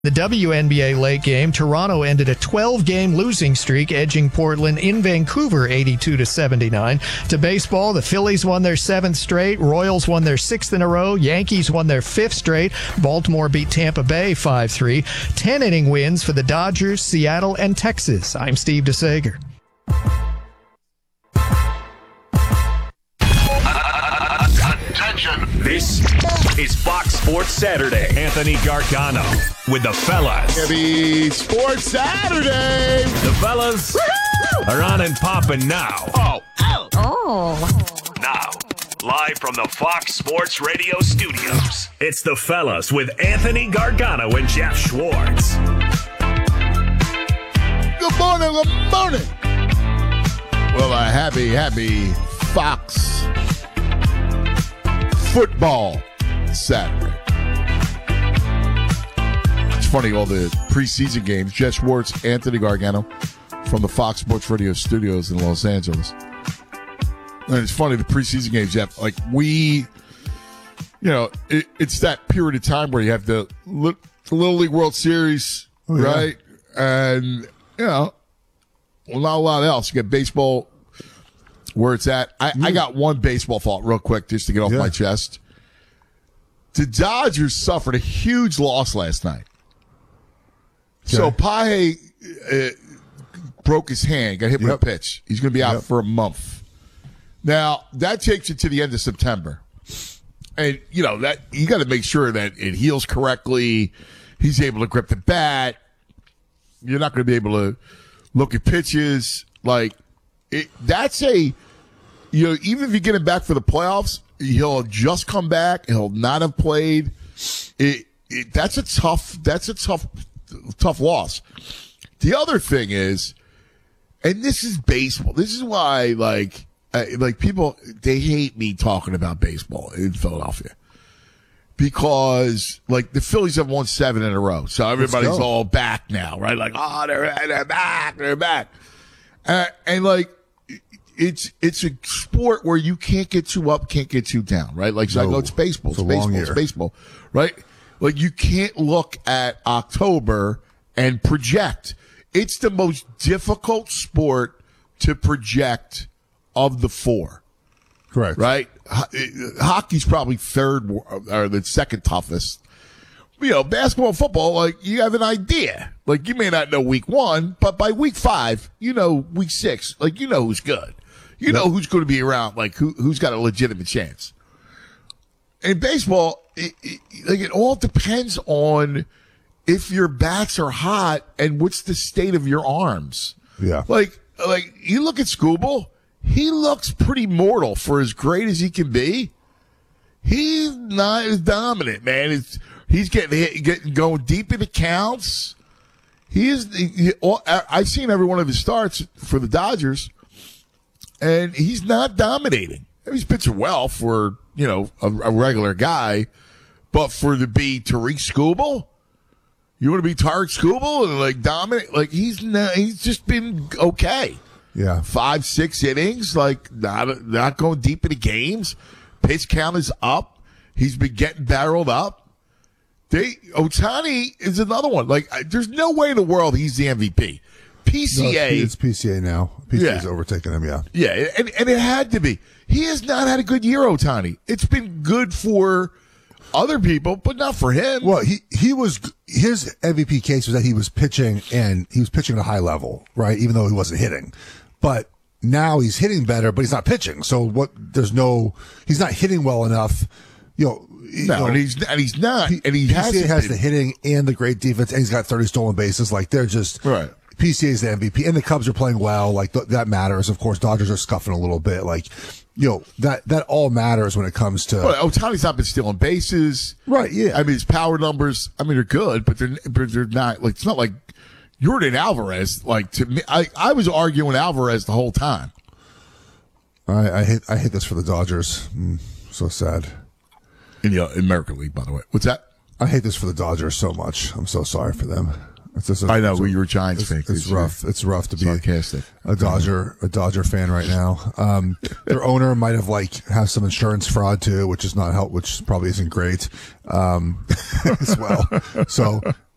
The WNBA late game, Toronto ended a 12-game losing streak, edging Portland in Vancouver 82-79. To baseball, the Phillies won their 7th straight, Royals won their 6th in a row, Yankees won their 5th straight, Baltimore beat Tampa Bay 5-3. 10-inning wins for the Dodgers, Seattle, and Texas. I'm Steve DeSager. Attention. This is Fox Sports Saturday. Anthony Gargano with the fellas. Happy Sports Saturday. The fellas are on and popping now. Now, live from the Fox Sports Radio studios, it's the fellas with Anthony Gargano and Jeff Schwartz. Good morning, good morning. Well, a happy Fox Football Saturday. It's funny, all the preseason games. Jeff Schwartz, Anthony Gargano from the Fox Sports Radio studios in Los Angeles. And it's funny, the preseason games, Jeff, like it's that period of time where you have the Little League World Series, right? And, not a lot else. You got baseball where it's at. I got one baseball thought real quick just to get off my chest. The Dodgers suffered a huge loss last night. Okay. So Pahe broke his hand, got hit with a pitch. He's going to be out for a month. Now, that takes you to the end of September. And, that you got to make sure that it heals correctly. He's able to grip the bat. You're not going to be able to look at pitches. That's even if you get him back for the playoffs, he'll just come back. He'll not have played. That's a tough loss. The other thing is, and this is baseball. This is why, people, they hate me talking about baseball in Philadelphia. Because, the Phillies have won 7 in a row. So everybody's all back now, right? They're back. It's a sport where you can't get too up, can't get too down, right? It's baseball. It's baseball, right? You can't look at October and project. It's the most difficult sport to project of the 4. Correct. Right? Hockey's probably third or the second toughest. Basketball and football, you have an idea. You may not know week 1, but by week 5, week 6, who's good. Know who's going to be around, who's got a legitimate chance. In baseball, it all depends on if your bats are hot and what's the state of your arms. Yeah. You look at Skubal, he looks pretty mortal for as great as he can be. He's not as dominant, man. He's getting going deep into counts. I've seen every one of his starts for the Dodgers, and he's not dominating. He's pitching well for a regular guy, but for to be Tarik Skubal, you want to be Tarik Skubal and dominate? He's not. He's just been okay. Yeah, 5-6 innings, not going deep into games. Pitch count is up. He's been getting barreled up. Ohtani is another one. There's no way in the world he's the MVP. PCA. No, it's PCA now. PCA's overtaken him, yeah. Yeah, and it had to be. He has not had a good year, Ohtani. It's been good for other people, but not for him. Well, his MVP case was that he was pitching, and he was pitching at a high level, right? Even though he wasn't hitting. But now he's hitting better, but he's not pitching. So he's not hitting well enough. And he's not. And he has the hitting and the great defense, and he's got 30 stolen bases. They're just right. PCA's the MVP, and the Cubs are playing well. That matters. Of course, Dodgers are scuffing a little bit. That all matters when it comes to. Well, Ohtani's not been stealing bases, right? Yeah, his power numbers. They're good, but they're not. It's not like Yordan Alvarez. To me, I was arguing Alvarez the whole time. I hate this for the Dodgers. So sad. In the American League, by the way. What's that? I hate this for the Dodgers so much. I'm so sorry for them. I know, you're a Giants fan. It's rough. It's rough to be sarcastic. a Dodger fan right now. Their owner might have some insurance fraud too, which is not help, which probably isn't great, as well. So